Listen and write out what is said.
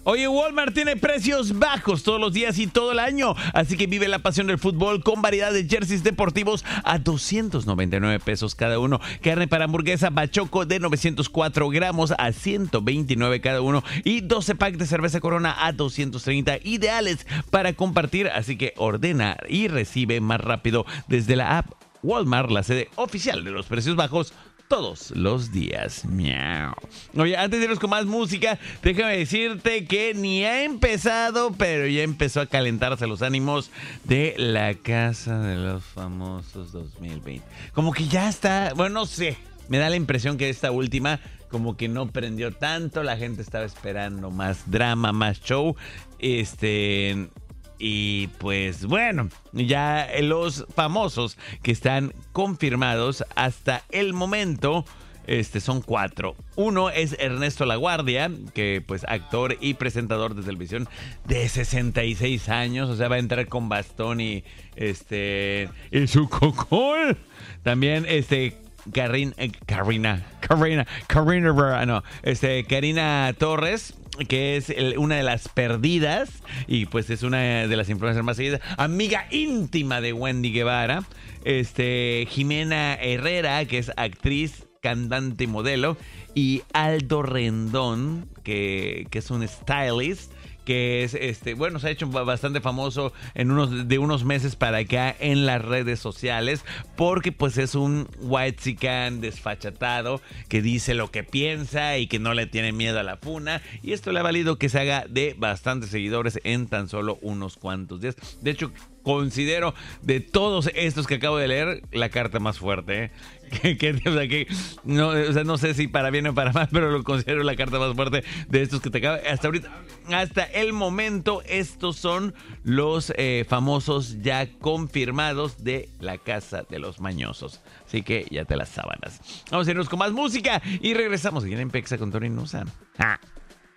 Oye, Walmart tiene precios bajos todos los días y todo el año, así que vive la pasión del fútbol con variedad de jerseys deportivos a 299 pesos cada uno. Carne para hamburguesa Bachoco de 904 gramos a 129 cada uno y 12 packs de cerveza Corona a 230, ideales para compartir, así que ordena y recibe más rápido desde la app Walmart, la sede oficial de los precios bajos todos los días. Miau. Oye, antes de irnos con más música, déjame decirte que ni ha empezado, pero ya empezó a calentarse los ánimos de la Casa de los Famosos 2020. Como que ya está, bueno, no sé, me da la impresión que esta última como que no prendió tanto, la gente estaba esperando más drama, más show, y pues bueno, ya los famosos que están confirmados hasta el momento son 4. Uno es Ernesto Laguardia, que pues actor y presentador de televisión de 66 años, o sea, va a entrar con bastón y su cocol. También Karina Torres, que es una de las perdidas y pues es una de las influencers más seguidas, amiga íntima de Wendy Guevara. Jimena Herrera, que es actriz, cantante y modelo, y Aldo Rendón, que es un stylist, que es bueno, se ha hecho bastante famoso de unos meses para acá en las redes sociales, porque pues es un whitezican desfachatado que dice lo que piensa y que no le tiene miedo a la funa, y esto le ha valido que se haga de bastantes seguidores en tan solo unos cuantos días. De hecho, considero de todos estos que acabo de leer la carta más fuerte, no sé si para bien o para mal, pero lo considero la carta más fuerte de estos que te acabo. Hasta ahorita, hasta el momento, estos son los famosos ya confirmados de la Casa de los Mañosos. Así que ya te las sábanas. Vamos a irnos con más música y regresamos aquí en Pexa con Tony Nusa.